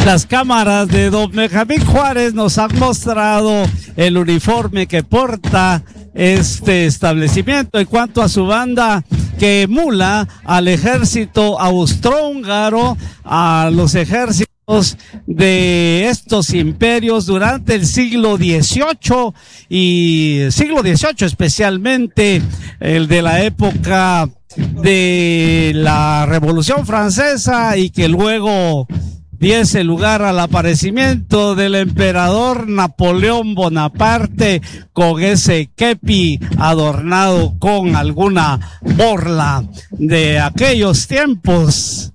Las cámaras de don Benjamín Juárez nos han mostrado el uniforme que porta este establecimiento en cuanto a su banda, que emula al ejército austrohúngaro, a los ejércitos de estos imperios durante el siglo XVIII especialmente el de la época de la Revolución Francesa, y que luego diese lugar al aparecimiento del emperador Napoleón Bonaparte con ese kepi adornado con alguna borla de aquellos tiempos.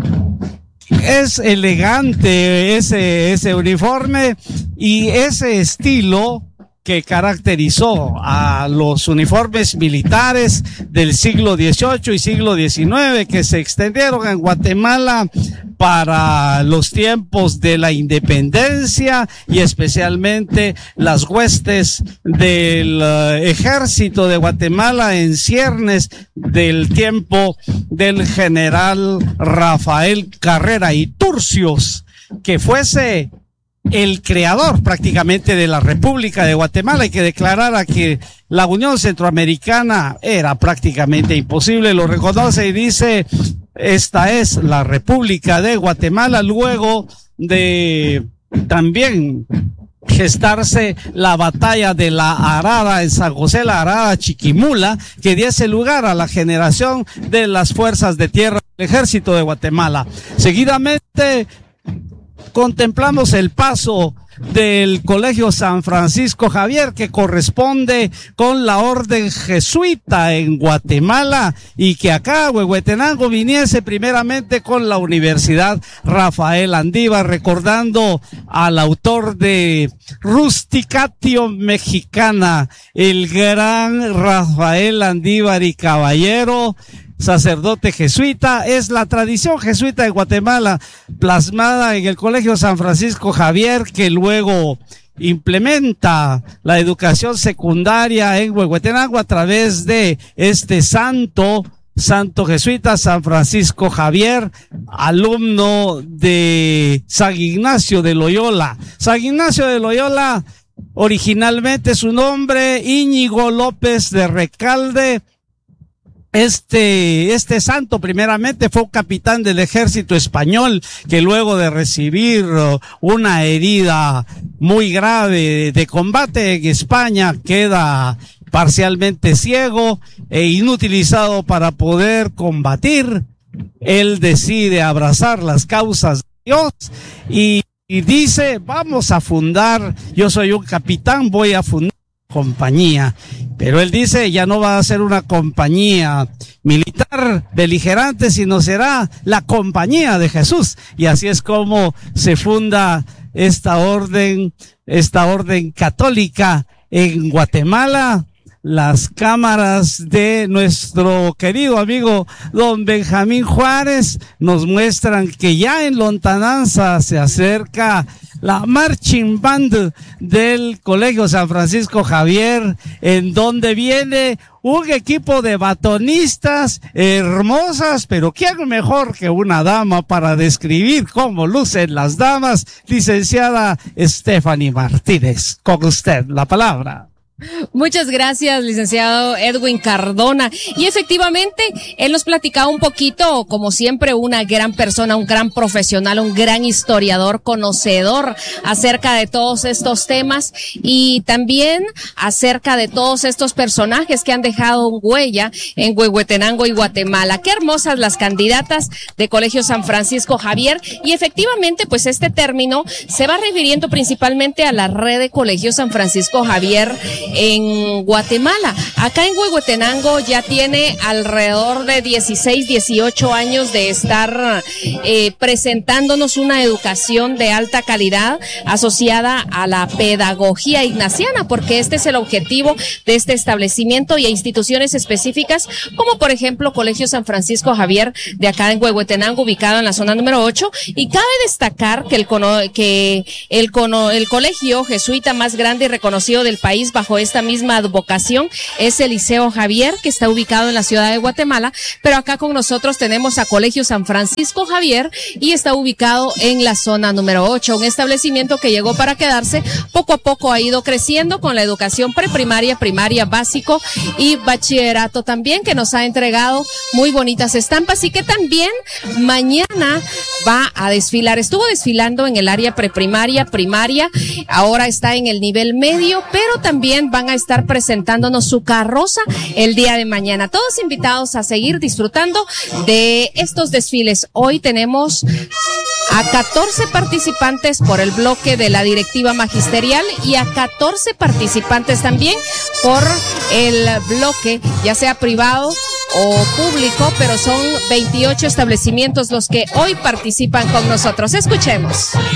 Es elegante ese uniforme y ese estilo que caracterizó a los uniformes militares del siglo XVIII y siglo XIX, que se extendieron en Guatemala para los tiempos de la independencia, y especialmente las huestes del ejército de Guatemala en ciernes del tiempo del general Rafael Carrera y Turcios, que fuese el creador prácticamente de la República de Guatemala, y que declarara que la Unión Centroamericana era prácticamente imposible. Lo reconoce y dice: esta es la República de Guatemala, luego de también gestarse la batalla de la Arada en San José, la Arada Chiquimula, que diese lugar a la generación de las fuerzas de tierra del ejército de Guatemala. Seguidamente contemplamos el paso del Colegio San Francisco Javier, que corresponde con la orden jesuita en Guatemala, y que acá Huehuetenango viniese primeramente con la Universidad Rafael Andívar, recordando al autor de Rusticatio Mexicana, el gran Rafael Andívar y Caballero, sacerdote jesuita. Es la tradición jesuita de Guatemala plasmada en el Colegio San Francisco Javier, que luego implementa la educación secundaria en Huehuetenango a través de este santo jesuita, San Francisco Javier, alumno de San Ignacio de Loyola. San Ignacio de Loyola, originalmente su nombre Íñigo López de Recalde. Este santo primeramente fue un capitán del ejército español, que luego de recibir una herida muy grave de combate en España queda parcialmente ciego e inutilizado para poder combatir. Él decide abrazar las causas de Dios y dice: vamos a fundar, yo soy un capitán, voy a fundar compañía. Pero él dice: ya no va a ser una compañía militar beligerante, sino será la Compañía de Jesús. Y así es como se funda esta orden católica en Guatemala. Las cámaras de nuestro querido amigo don Benjamín Juárez nos muestran que ya en lontananza se acerca la marching band del Colegio San Francisco Javier, en donde viene un equipo de batonistas hermosas, pero ¿quién mejor que una dama para describir cómo lucen las damas? Licenciada Stephanie Martínez, con usted la palabra. Muchas gracias, licenciado Edwin Cardona. Y efectivamente, él nos platicaba un poquito, como siempre, una gran persona, un gran profesional, un gran historiador, conocedor acerca de todos estos temas y también acerca de todos estos personajes que han dejado huella en Huehuetenango y Guatemala. Qué hermosas las candidatas de Colegio San Francisco Javier. Y efectivamente, pues este término se va refiriendo principalmente a la red de Colegio San Francisco Javier en Guatemala. Acá en Huehuetenango ya tiene alrededor de 16, 18 años de estar presentándonos una educación de alta calidad asociada a la pedagogía ignaciana, porque este es el objetivo de este establecimiento, y a instituciones específicas como por ejemplo Colegio San Francisco Javier de acá en Huehuetenango, ubicado en la zona número 8, y cabe destacar que el colegio jesuita más grande y reconocido del país bajo bajo esta misma advocación es el Liceo Javier, que está ubicado en la ciudad de Guatemala, pero acá con nosotros tenemos a Colegio San Francisco Javier y está ubicado en la zona número 8, un establecimiento que llegó para quedarse. Poco a poco ha ido creciendo con la educación preprimaria, primaria, básico y bachillerato también, que nos ha entregado muy bonitas estampas y que también mañana va a desfilar. Estuvo desfilando en el área preprimaria, primaria, ahora está en el nivel medio, pero también van a estar presentándonos su carroza el día de mañana. Todos invitados a seguir disfrutando de estos desfiles. Hoy tenemos a 14 participantes por el bloque de la directiva magisterial y a 14 participantes también por el bloque, ya sea privado o público, pero son 28 establecimientos los que hoy participan con nosotros. Escuchemos.